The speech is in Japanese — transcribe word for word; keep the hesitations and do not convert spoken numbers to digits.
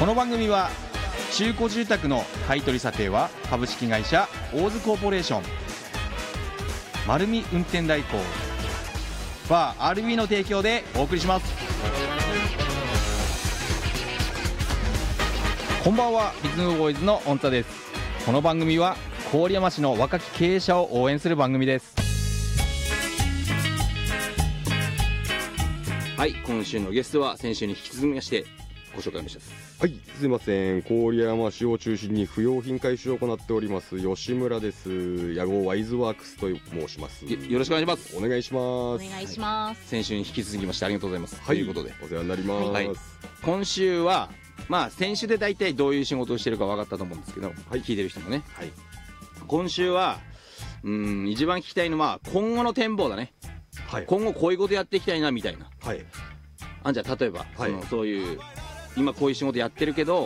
この番組は中古住宅の買取査定は株式会社大津コーポレーション、丸見運転代行、バー アールビー の提供でお送りします。こんばんは、リズムボーイズのオンタです。この番組は郡山市の若き経営者を応援する番組です。 はい、今週のゲストは先週に引き続きましてご紹介お願いします。 はい、すいません。郡山市を中心に不用品回収を行っております吉村です。屋号ワイズワークスと申します。 よ, よろしくお願いします。 お願いします。お願いします、はい、 先週に引き続きましてありがとうございます、はい、ということでお世話になります、はい、 今週はまあ先週で大体どういう仕事をしてるか分かったと思うんですけど、はい、聞いてる人もね、はい、今週はうーん一番聞きたいのは今後の展望だね、はい、今後こういうことやっていきたいなみたいな、はい、あんじゃ例えば、はい、そのそういう今こういう仕事やってるけど